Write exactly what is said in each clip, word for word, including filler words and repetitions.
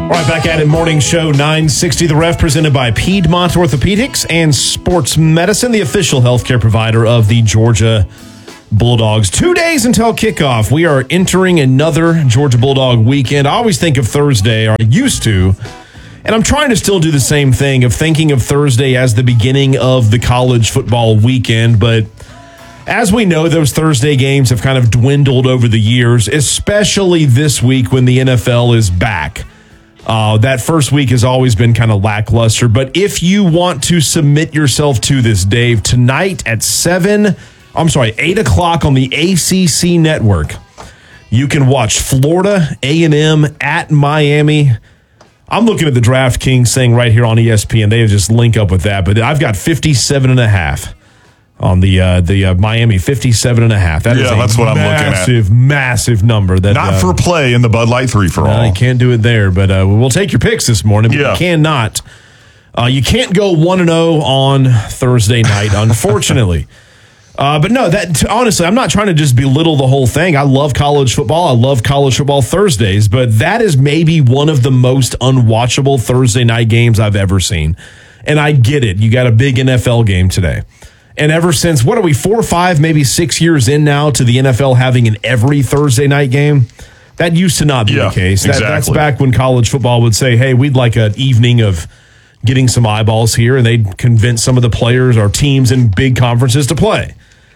All right, back at it, morning show nine sixty, The Ref, presented by Piedmont Orthopedics and Sports Medicine, the official healthcare provider of the Georgia Bulldogs. Two days until kickoff. We are entering another Georgia Bulldog weekend. I always think of Thursday, or I used to, and I'm trying to still do the same thing of thinking of Thursday as the beginning of the college football weekend, but as we know, those Thursday games have kind of dwindled over the years, especially this week when the N F L is back. Uh, that first week has always been kind of lackluster. But if you want to submit yourself to this, Dave, tonight at seven, I'm sorry, eight o'clock on the A C C network, you can watch Florida A and M at Miami. I'm looking at the DraftKings thing right here on E S P N. They just link up with that. But I've got fifty-seven and a half on the uh, the uh, Miami, fifty-seven and a half. That yeah, is a that's what I'm looking at. Massive, massive number. That, Not uh, for play in the Bud Light three for no, all. You can't do it there, but uh, we'll take your picks this morning. But yeah. You cannot. Uh, you can't go one and zero on Thursday night, unfortunately. uh, but no, that honestly, I'm not trying to just belittle the whole thing. I love college football. I love college football Thursdays, but that is maybe one of the most unwatchable Thursday night games I've ever seen. And I get it. You got a big N F L game today. And ever since, what are we, four, five, maybe six years in now to the N F L having an every Thursday night game? That used to not be yeah, the case. That, exactly. That's back when college football would say, hey, we'd like an evening of getting some eyeballs here, and they'd convince some of the players or teams in big conferences to play.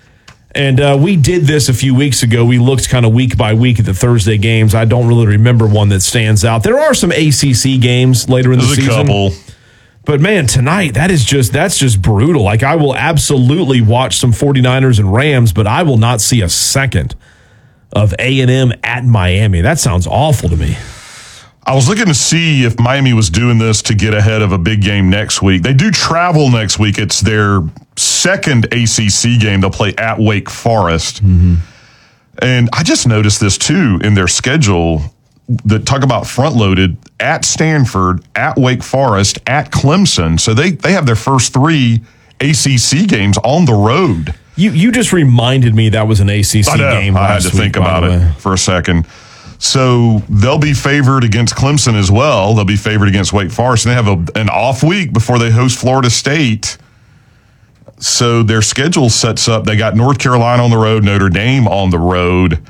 And uh, we did this a few weeks ago. We looked kind of week by week at the Thursday games. I don't really remember one that stands out. There are some A C C games later in There's the a season. couple. But, man, tonight, that is just that's just brutal. Like, I will absolutely watch some 49ers and Rams, but I will not see a second of A and M at Miami. That sounds awful to me. I was looking to see if Miami was doing this to get ahead of a big game next week. They do travel next week. It's their second A C C game. They'll play at Wake Forest. Mm-hmm. And I just noticed this, too, in their schedule. That talk about front-loaded at Stanford, at Wake Forest, at Clemson. So they, they have their first three A C C games on the road. You you just reminded me that was an A C C I know. game. I had last to week, think by about the it way. for a second. So they'll be favored against Clemson as well. They'll be favored against Wake Forest. And they have a, an off week before they host Florida State. So their schedule sets up. They got North Carolina on the road, Notre Dame on the road.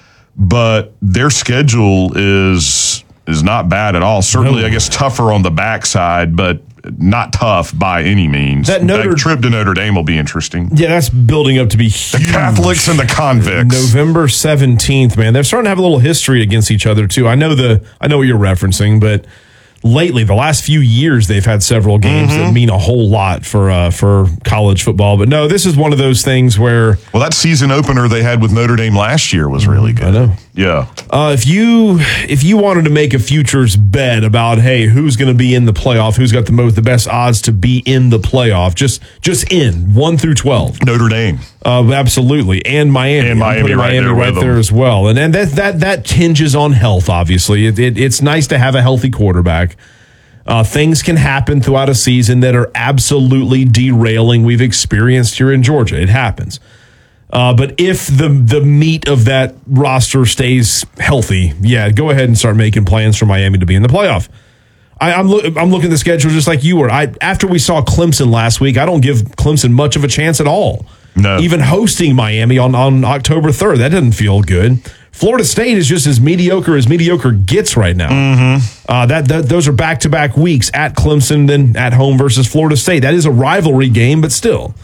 But their schedule is is not bad at all. Certainly, No. I guess, tougher on the backside, but not tough by any means. That Notre- that trip to Notre Dame will be interesting. Yeah, that's building up to be huge. The Catholics and the convicts. November seventeenth, man. They're starting to have a little history against each other, too. I know the I know what you're referencing, but lately, the last few years, they've had several games mm-hmm. that mean a whole lot for uh, for college football. But no, this is one of those things where... Well, that season opener they had with Notre Dame last year was really good. I know. Yeah. Uh, if you if you wanted to make a futures bet about, hey, who's going to be in the playoff, who's got the most the best odds to be in the playoff, just just in one through twelve. Notre Dame. Uh, absolutely, and Miami, and Miami, right, Miami there, right with there them. as well, and and that that that hinges on health. Obviously, it, it, it's nice to have a healthy quarterback. Uh, things can happen throughout a season that are absolutely derailing. We've experienced here in Georgia. It happens. Uh, but if the the meat of that roster stays healthy, yeah, go ahead and start making plans for Miami to be in the playoff. I, I'm lo- I'm looking at the schedule just like you were. I after we saw Clemson last week, I don't give Clemson much of a chance at all. No. Even hosting Miami on, on October third, that doesn't feel good. Florida State is just as mediocre as mediocre gets right now. Mm-hmm. Uh, that, that those are back-to-back weeks at Clemson, then at home versus Florida State. That is a rivalry game, but still.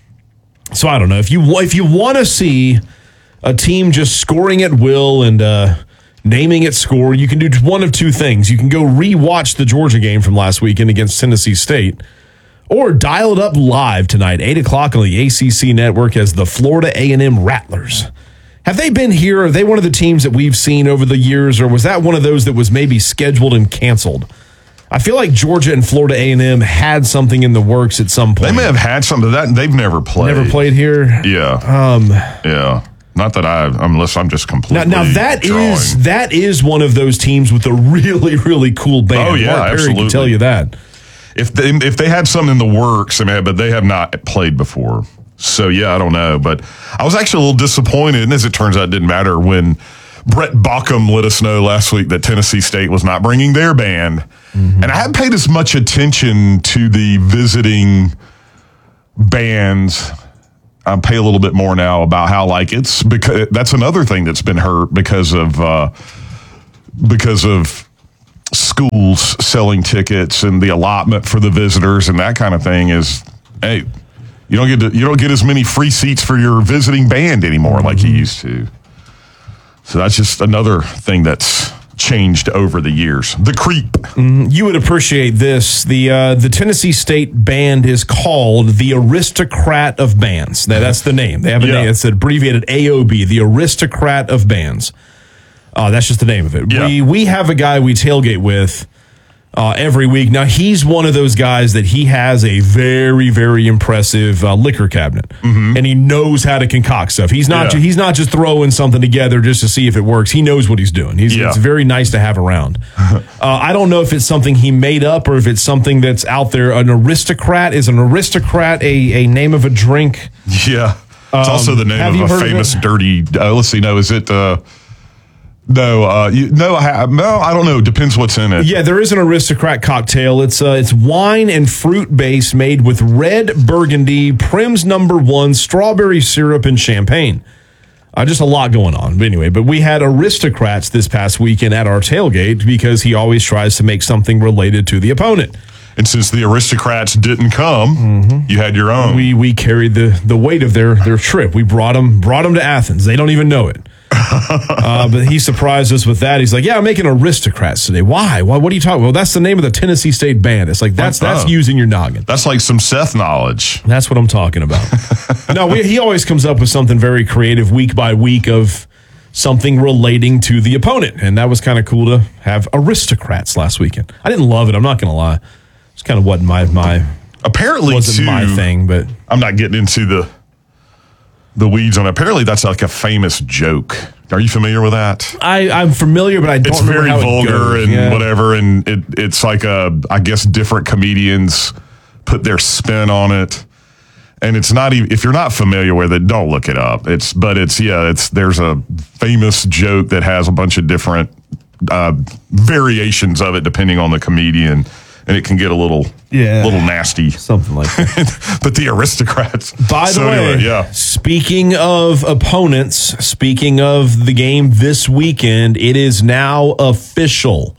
So I don't know if you if you want to see a team just scoring at will and uh, naming its score, you can do one of two things. You can go rewatch the Georgia game from last weekend against Tennessee State, or dial it up live tonight, eight o'clock on the A C C network as the Florida A and M Rattlers. Have they been here? Are they one of the teams that we've seen over the years, or was that one of those that was maybe scheduled and canceled? I feel like Georgia and Florida A and M had something in the works at some point. They may have had something of that, and they've never played. Never played here? Yeah. Um, yeah. Not that I, unless I'm just completely Now, now that drawing. is that is one of those teams with a really, really cool band. Oh, yeah, Mark Perry absolutely. can tell you that. If they, if they had something in the works, I mean, but they have not played before. So, yeah, I don't know. But I was actually a little disappointed, and as it turns out, it didn't matter when Brett Bauckham let us know last week that Tennessee State was not bringing their band. Mm-hmm. And I hadn't paid as much attention to the visiting bands. I pay a little bit more now about how, like, it's because that's another thing that's been hurt because of uh, because of schools selling tickets and the allotment for the visitors and that kind of thing. Is, hey, you don't get to, you don't get as many free seats for your visiting band anymore mm-hmm. like you used to. So that's just another thing that's changed over the years. The creep. Mm, you would appreciate this. The uh, the Tennessee State band is called the Aristocrat of Bands. That, that's the name. They have a yeah. name. It's abbreviated A O B, the Aristocrat of Bands. Uh, that's just the name of it. Yeah. We we have a guy we tailgate with uh, every week. Now, he's one of those guys that he has a very, very impressive uh, liquor cabinet, mm-hmm. and he knows how to concoct stuff. He's not yeah. ju- he's not just throwing something together just to see if it works. He knows what he's doing. He's, yeah. It's very nice to have around. uh, I don't know if it's something he made up or if it's something that's out there. An aristocrat, is an aristocrat a, a name of a drink? Yeah. It's um, also the name of a famous of dirty, uh, let's see, no, is it... Uh, No, uh, you, no, I, no, I don't know. Depends what's in it. Yeah, there is an aristocrat cocktail. It's uh, it's wine and fruit base made with red Burgundy, Prim's number one, strawberry syrup, and champagne. Uh, just a lot going on. But anyway, but we had aristocrats this past weekend at our tailgate because he always tries to make something related to the opponent. And since the aristocrats didn't come, mm-hmm. you had your own. We we carried the, the weight of their their trip. We brought them brought them to Athens. They don't even know it. uh, but he surprised us with that. He's like, yeah, I'm making aristocrats today. Why? Why? What are you talking about? Well, that's the name of the Tennessee State band. It's like, that's that's oh. using your noggin. That's like some Seth knowledge. That's what I'm talking about. No, we, he always comes up with something very creative week by week of something relating to the opponent. And that was kind of cool to have aristocrats last weekend. I didn't love it. I'm not going to lie. It's kind of wasn't my, my, apparently wasn't too, my thing, but I'm not getting into the, the weeds on it. Apparently that's like a famous joke. Are you familiar with that? I, I'm familiar, but I don't it's remember very how vulgar it goes. and yeah. whatever. And it, it's like a, I guess different comedians put their spin on it. And it's not even, if you're not familiar with it, don't look it up. It's, but it's, yeah, it's, there's a famous joke that has a bunch of different uh, variations of it depending on the comedian. And it can get a little, yeah, little nasty. Something like that. But the aristocrats. By the so way, anyway, yeah. Speaking of opponents, speaking of the game this weekend, it is now official.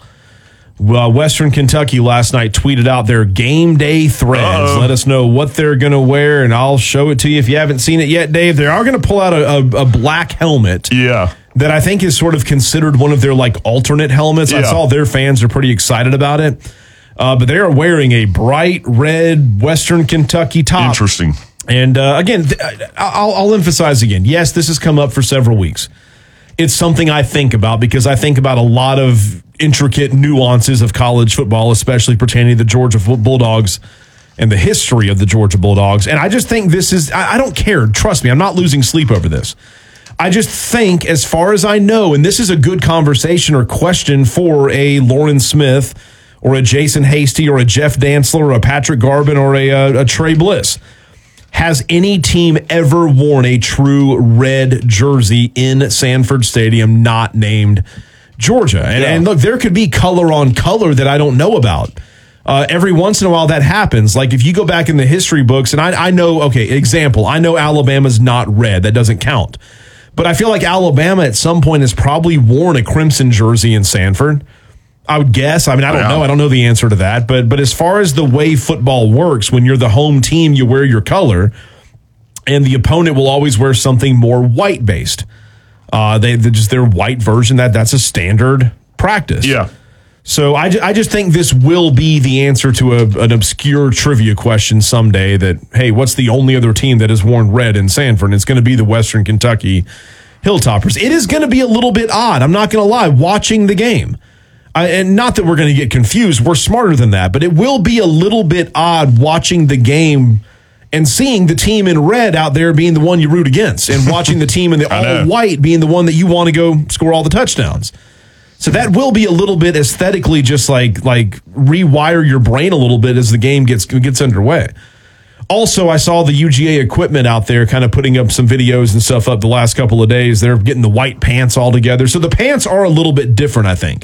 Well, Western Kentucky last night tweeted out their game day threads. Uh-oh. Let us know what they're going to wear, and I'll show it to you if you haven't seen it yet, Dave. They are going to pull out a, a, a black helmet. Yeah. That I think is sort of considered one of their like alternate helmets. Yeah. I saw their fans are pretty excited about it. Uh, but they are wearing a bright red Western Kentucky top. Interesting. And uh, again, th- I'll, I'll emphasize again, yes, this has come up for several weeks. It's something I think about because I think about a lot of intricate nuances of college football, especially pertaining to the Georgia Bulldogs and the history of the Georgia Bulldogs. And I just think this is, I, I don't care. Trust me, I'm not losing sleep over this. I just think, as far as I know, and this is a good conversation or question for a Lauren Smith or a Jason Hasty, or a Jeff Dantzler, or a Patrick Garvin, or a, a, a Trey Bliss. Has any team ever worn a true red jersey in Sanford Stadium not named Georgia? And, yeah. and look, there could be color on color that I don't know about. Uh, every once in a while that happens. Like if you go back in the history books, and I, I know, okay, example, I know Alabama's not red. That doesn't count. But I feel like Alabama at some point has probably worn a crimson jersey in Sanford. I would guess. I mean, I don't know. I don't know the answer to that. But but as far as the way football works, when you're the home team, you wear your color, and the opponent will always wear something more white based. Uh, they just their white version. That that's a standard practice. Yeah. So I, I just think this will be the answer to a, an obscure trivia question someday. That hey, what's the only other team that has worn red in Sanford? And it's going to be the Western Kentucky Hilltoppers. It is going to be a little bit odd. I'm not going to lie. Watching the game. Uh, and not that we're going to get confused. We're smarter than that. But it will be a little bit odd watching the game and seeing the team in red out there being the one you root against and watching the team in the all white being the one that you want to go score all the touchdowns. So that will be a little bit aesthetically just like like rewire your brain a little bit as the game gets gets underway. Also, I saw the U G A equipment out there kind of putting up some videos and stuff up the last couple of days. They're getting the white pants all together. So the pants are a little bit different, I think.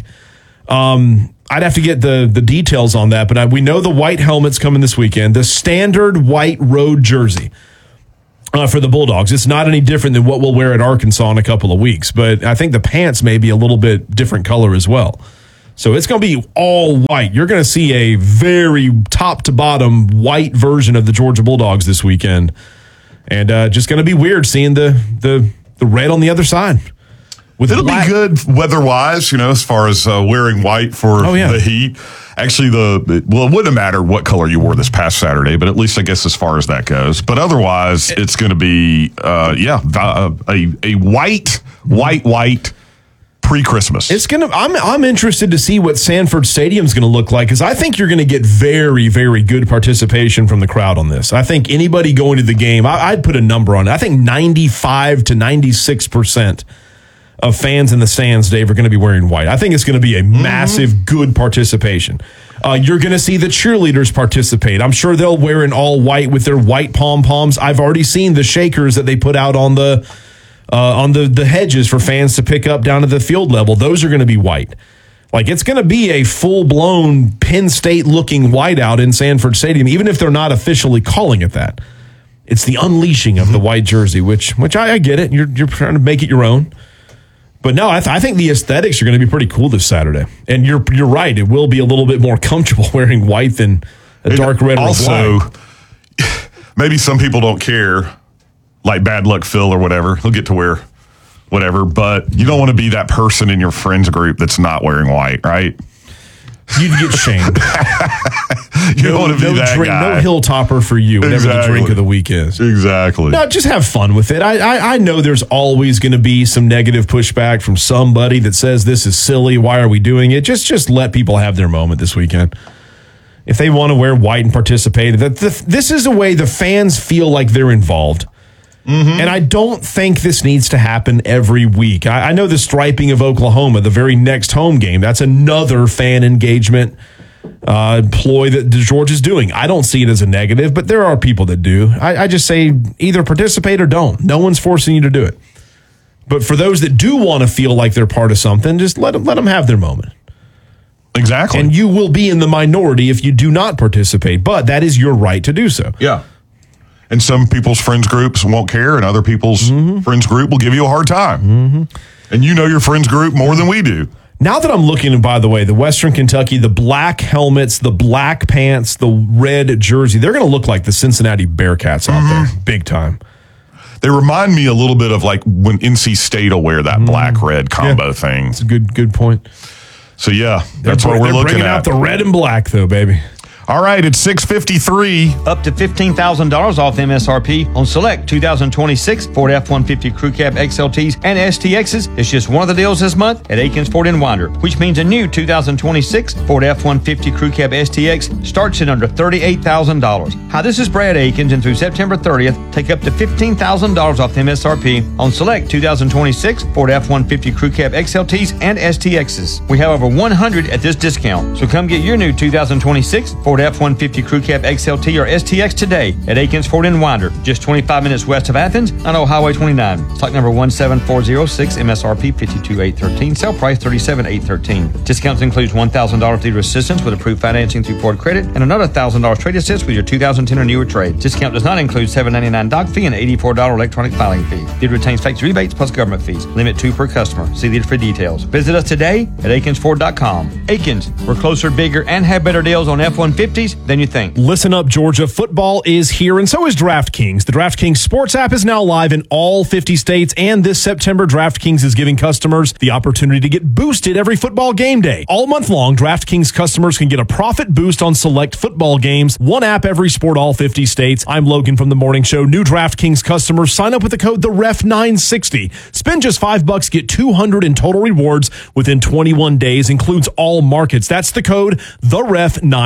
Um, I'd have to get the, the details on that, but I, we know the white helmet's coming this weekend. The standard white road jersey uh, for the Bulldogs. It's not any different than what we'll wear at Arkansas in a couple of weeks, but I think the pants may be a little bit different color as well. So it's going to be all white. You're going to see a very top to bottom white version of the Georgia Bulldogs this weekend. And uh, just going to be weird seeing the, the, the red on the other side. With It'll black. be good weather-wise, you know, as far as uh, wearing white for oh, yeah. the heat. Actually, the well, it wouldn't matter what color you wore this past Saturday, but at least I guess as far as that goes. But otherwise, it, it's going to be, uh, yeah, uh, a a white, white, white pre-Christmas. It's gonna. I'm I'm interested to see what Sanford Stadium's going to look like, because I think you're going to get very, very good participation from the crowd on this. I think anybody going to the game, I, I'd put a number on it. I think ninety-five to ninety-six percent of fans in the stands, Dave, are going to be wearing white. I think it's going to be a mm-hmm. massive, good participation. Uh, you're going to see the cheerleaders participate. I'm sure they'll wear an all white with their white pom poms. I've already seen the shakers that they put out on the uh, on the the hedges for fans to pick up down to the field level. Those are going to be white. Like, it's going to be a full blown Penn State looking whiteout in Sanford Stadium, even if they're not officially calling it that. It's the unleashing of the white jersey, which which I, I get it. You're you're trying to make it your own. But no, I, th- I think the aesthetics are going to be pretty cool this Saturday. And you're you're right. It will be a little bit more comfortable wearing white than a dark red also, or black. Maybe some people don't care, like Bad Luck Phil or whatever. He'll get to wear whatever. But you don't want to be that person in your friends group that's not wearing white, right? You'd get shamed. you no, don't want to be no that drink, guy. No Hilltopper for you, whatever exactly. the drink of the week is. Exactly. No, just have fun with it. I, I, I know there's always going to be some negative pushback from somebody that says this is silly. Why are we doing it? Just just let people have their moment this weekend. If they want to wear white and participate, that this is a way the fans feel like they're involved. Mm-hmm. And I don't think this needs to happen every week. I, I know the striping of Oklahoma, the very next home game, that's another fan engagement uh, ploy that Georgia's doing. I don't see it as a negative, but there are people that do. I, I just say either participate or don't. No one's forcing you to do it. But for those that do want to feel like they're part of something, just let them, let them have their moment. Exactly. And you will be in the minority if you do not participate, but that is your right to do so. Yeah. And some people's friends groups won't care, and other people's mm-hmm. friends group will give you a hard time. Mm-hmm. And you know your friends group more than we do. Now that I'm looking, by the way, the Western Kentucky, the black helmets, the black pants, the red jersey, they're going to look like the Cincinnati Bearcats out mm-hmm. there, big time. They remind me a little bit of like when N C State will wear that mm-hmm. black-red combo yeah. thing. That's a good, good point. So, yeah, that's they're, what we're they're looking bringing at. out the red and black, though, baby. All right, it's six fifty-three. Up to fifteen thousand dollars off M S R P on select two thousand twenty-six Ford F one fifty Crew Cab X L Ts and S T Xs. It's just one of the deals this month at Aikens Ford in Winder, which means a new two thousand twenty-six Ford F one fifty Crew Cab S T X starts at under thirty-eight thousand dollars. Hi, this is Brad Aikens, and through September thirtieth, take up to fifteen thousand dollars off M S R P on select two thousand twenty-six Ford F one fifty Crew Cab X L Ts and S T Xs. We have over one hundred at this discount, so come get your new two thousand twenty-six Ford F one fifty Crew Cab X L T or S T X today at Aikens Ford in Winder, just twenty-five minutes west of Athens on Old Highway twenty-nine. Stock number one seven four zero six, M S R P fifty-two thousand eight hundred thirteen, sale price thirty-seven thousand eight hundred thirteen. Discounts includes one thousand dollars dealer assistance with approved financing through Ford Credit and another one thousand dollars trade assist with your two thousand ten or newer trade. Discount does not include seven dollars and ninety-nine cents doc fee and eighty-four dollars electronic filing fee. Dealer retains factory rebates plus government fees. Limit two per customer. See dealer for details. Visit us today at Aikens Ford dot com. Aikens, we're closer, bigger, and have better deals on F one fifties than you think. Listen up, Georgia. Football is here, and so is DraftKings. The DraftKings Sports app is now live in all fifty states, and this September, DraftKings is giving customers the opportunity to get boosted every football game day. All month long, DraftKings customers can get a profit boost on select football games. One app, every sport, all fifty states. I'm Logan from The Morning Show. New DraftKings customers sign up with the code the ref nine sixty. Spend just five bucks, get two hundred in total rewards within twenty-one days. Includes all markets. That's the code the ref nine sixty.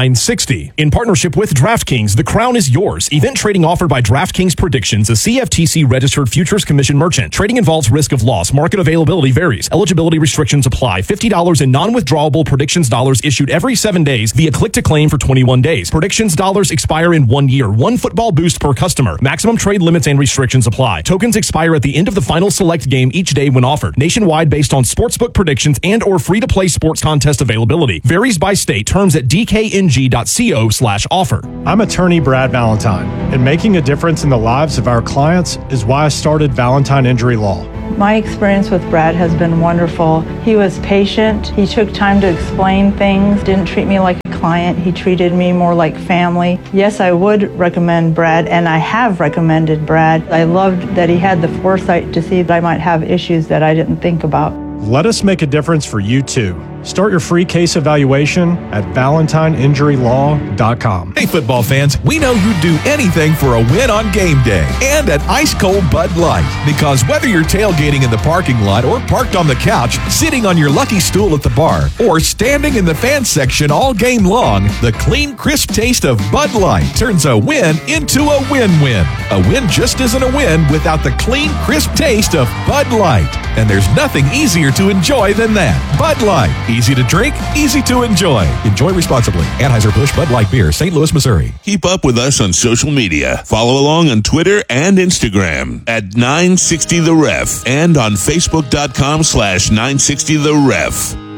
sixty. In partnership with DraftKings, the crown is yours. Event trading offered by DraftKings Predictions, a C F T C-registered futures commission merchant. Trading involves risk of loss. Market availability varies. Eligibility restrictions apply. fifty dollars in non-withdrawable Predictions dollars issued every seven days via click-to-claim for twenty-one days. Predictions dollars expire in one year. One football boost per customer. Maximum trade limits and restrictions apply. Tokens expire at the end of the final select game each day when offered. Nationwide based on sportsbook predictions and or free-to-play sports contest availability. Varies by state. Terms at d k n g dot co slash offer. I'm attorney Brad Valentine, and making a difference in the lives of our clients is why I started Valentine Injury Law. My experience with Brad has been wonderful. He was patient. He took time to explain things, didn't treat me like a client. He treated me more like family. Yes, I would recommend Brad, and I have recommended Brad. I loved that he had the foresight to see that I might have issues that I didn't think about. Let us make a difference for you too. Start your free case evaluation at valentine injury law dot com. Hey, football fans, we know you'd do anything for a win on game day and an ice-cold Bud Light. Because whether you're tailgating in the parking lot or parked on the couch, sitting on your lucky stool at the bar, or standing in the fan section all game long, the clean, crisp taste of Bud Light turns a win into a win-win. A win just isn't a win without the clean, crisp taste of Bud Light. And there's nothing easier to enjoy than that. Bud Light. Easy to drink, easy to enjoy. Enjoy responsibly. Anheuser-Busch Bud Light Beer, Saint Louis, Missouri. Keep up with us on social media. Follow along on Twitter and Instagram at nine sixty the ref and on facebook dot com slash nine sixty the ref.